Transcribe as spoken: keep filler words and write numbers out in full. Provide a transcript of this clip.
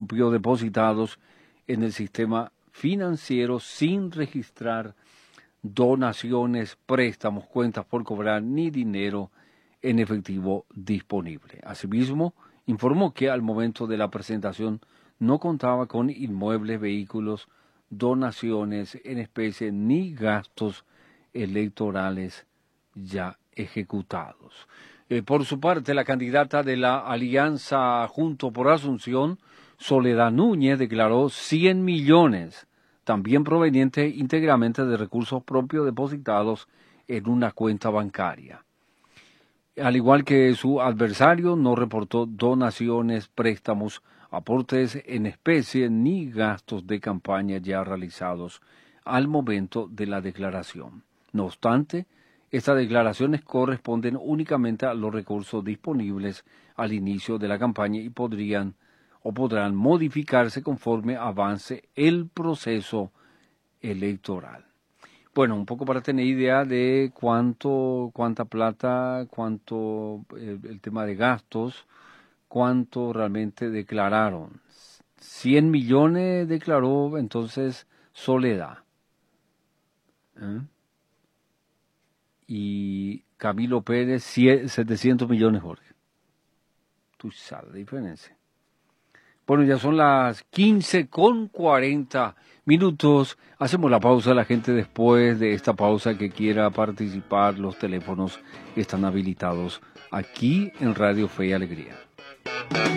propios depositados en el sistema financiero sin registrar donaciones, préstamos, cuentas por cobrar ni dinero en efectivo disponible. Asimismo, informó que al momento de la presentación no contaba con inmuebles, vehículos, donaciones en especie ni gastos electorales ya ejecutados. Eh, por su parte, la candidata de la Alianza Junto por Asunción, Soledad Núñez, declaró cien millones, también provenientes íntegramente de recursos propios depositados en una cuenta bancaria. Al igual que su adversario, no reportó donaciones, préstamos, aportes en especie ni gastos de campaña ya realizados al momento de la declaración. No obstante, estas declaraciones corresponden únicamente a los recursos disponibles al inicio de la campaña y podrían o podrán modificarse conforme avance el proceso electoral. Bueno, un poco para tener idea de cuánto, cuánta plata, cuánto el, el tema de gastos, cuánto realmente declararon. cien millones declaró entonces Soledad. ¿Eh? Y Camilo Pérez, setecientos millones, Jorge. Tú sabes la diferencia. Bueno, ya son las quince con cuarenta minutos. Hacemos la pausa. La gente después de esta pausa que quiera participar, los teléfonos están habilitados aquí en Radio Fe y Alegría.